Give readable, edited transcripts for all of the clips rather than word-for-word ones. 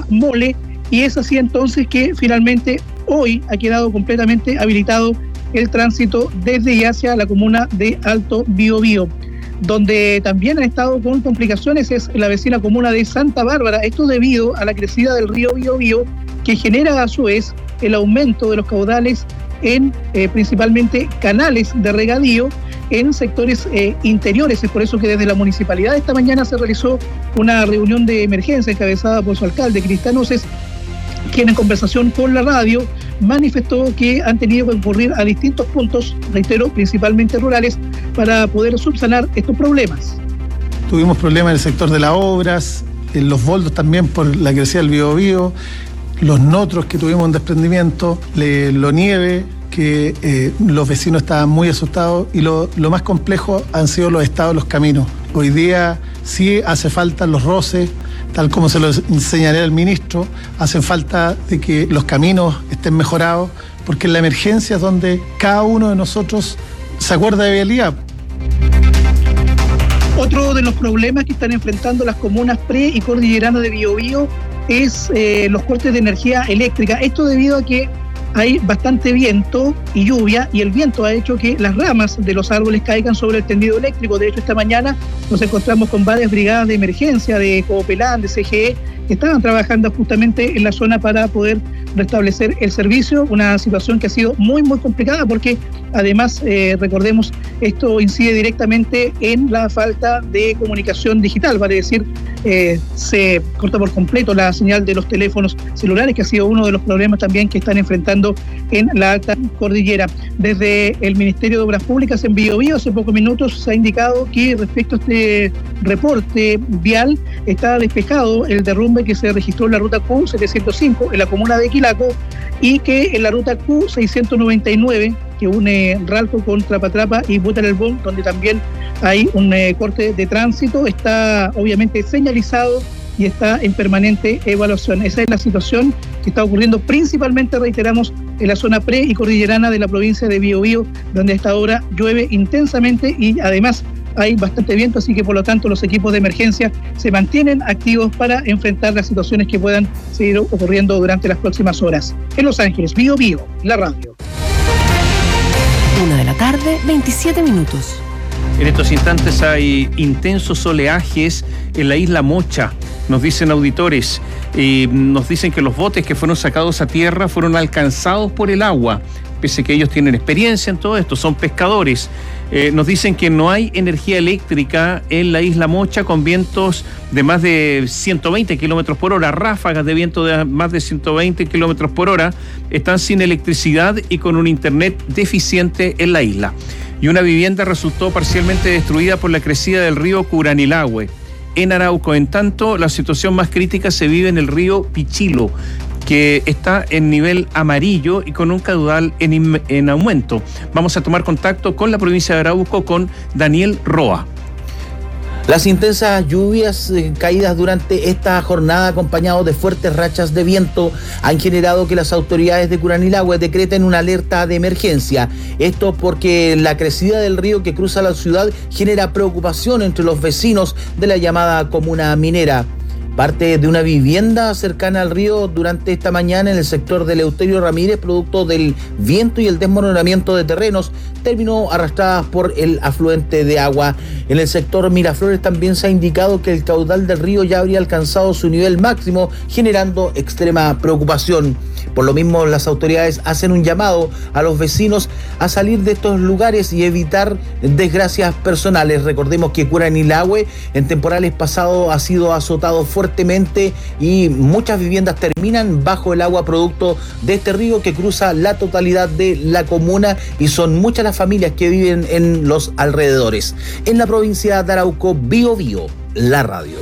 a Mole, y es así entonces que finalmente hoy ha quedado completamente habilitado el tránsito desde y hacia la comuna de Alto Biobío. Donde también han estado con complicaciones es la vecina comuna de Santa Bárbara, esto debido a la crecida del río Biobío, que genera a su vez el aumento de los caudales en principalmente canales de regadío en sectores interiores. Es por eso que desde la municipalidad esta mañana se realizó una reunión de emergencia encabezada por su alcalde, Cristian Oces, quien en conversación con la radio manifestó que han tenido que concurrir a distintos puntos, reitero, principalmente rurales, para poder subsanar estos problemas. Tuvimos problemas en el sector de las obras, en los boldos también por la crecida del Biobío, los notros que tuvimos un desprendimiento, lo nieve, que los vecinos estaban muy asustados, y lo más complejo han sido los estados de los caminos. Hoy día sí hace falta los roces, tal como se lo señalé al ministro, hacen falta de que los caminos estén mejorados, porque en la emergencia es donde cada uno de nosotros se acuerda de vialidad. Otro de los problemas que están enfrentando las comunas pre- y cordilleranas de Biobío es los cortes de energía eléctrica. Esto debido a que hay bastante viento y lluvia, y el viento ha hecho que las ramas de los árboles caigan sobre el tendido eléctrico. De hecho, esta mañana nos encontramos con varias brigadas de emergencia de Copelán, de CGE, que estaban trabajando justamente en la zona para poder restablecer el servicio, una situación que ha sido muy complicada porque además, recordemos, esto incide directamente en la falta de comunicación digital, vale decir, se corta por completo la señal de los teléfonos celulares, que ha sido uno de los problemas también que están enfrentando en la alta cordillera. Desde el Ministerio de Obras Públicas en Biobío, hace pocos minutos se ha indicado que respecto a este reporte vial está despejado el derrumbe que se registró en la ruta Q705 en la comuna de Quilaco, y que en la ruta Q699 que une Ralco con Trapatrapa y Butarelbón, donde también hay un corte de tránsito, está obviamente señalizado y está en permanente evaluación. Esa es la situación que está ocurriendo principalmente, reiteramos, en la zona pre- y cordillerana de la provincia de Biobío, donde a esta hora llueve intensamente y además hay bastante viento, así que por lo tanto los equipos de emergencia se mantienen activos para enfrentar las situaciones que puedan seguir ocurriendo durante las próximas horas. En Los Ángeles, Biobío, la radio. 1:27 p.m. En estos instantes hay intensos oleajes en la isla Mocha, nos dicen auditores. Nos dicen que los botes que fueron sacados a tierra fueron alcanzados por el agua, pese a que ellos tienen experiencia en todo esto, son pescadores. Nos dicen que no hay energía eléctrica en la isla Mocha, con vientos de más de 120 kilómetros por hora, ráfagas de viento de más de 120 kilómetros por hora, están sin electricidad y con un internet deficiente en la isla. Y una vivienda resultó parcialmente destruida por la crecida del río Curanilahue. En Arauco, en tanto, la situación más crítica se vive en el río Pichilo, que está en nivel amarillo y con un caudal en aumento. Vamos a tomar contacto con la provincia de Arauco, con Daniel Roa. Las intensas lluvias caídas durante esta jornada, acompañados de fuertes rachas de viento, han generado que las autoridades de Curanilahue decreten una alerta de emergencia. Esto porque la crecida del río que cruza la ciudad genera preocupación entre los vecinos de la llamada comuna minera. Parte de una vivienda cercana al río durante esta mañana en el sector de Eleuterio Ramírez, producto del viento y el desmoronamiento de terrenos, terminó arrastrada por el afluente de agua. En el sector Miraflores también se ha indicado que el caudal del río ya habría alcanzado su nivel máximo, generando extrema preocupación. Por lo mismo, las autoridades hacen un llamado a los vecinos a salir de estos lugares y evitar desgracias personales. Recordemos que Curanilahue en temporales pasados ha sido azotado fuertemente y muchas viviendas terminan bajo el agua producto de este río que cruza la totalidad de la comuna, y son muchas las familias que viven en los alrededores. En la provincia de Arauco, Biobío, la radio.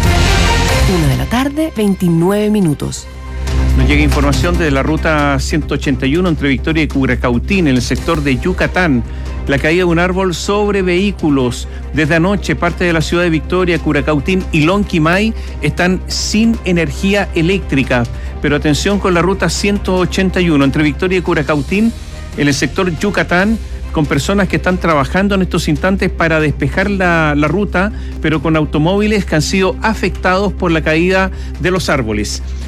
1:29 p.m. Nos llega información de la ruta 181 entre Victoria y Curacautín, en el sector de Yucatán. La caída de un árbol sobre vehículos. Desde anoche, parte de la ciudad de Victoria, Curacautín y Lonquimay están sin energía eléctrica. Pero atención con la ruta 181 entre Victoria y Curacautín, en el sector Yucatán, con personas que están trabajando en estos instantes para despejar la ruta, pero con automóviles que han sido afectados por la caída de los árboles.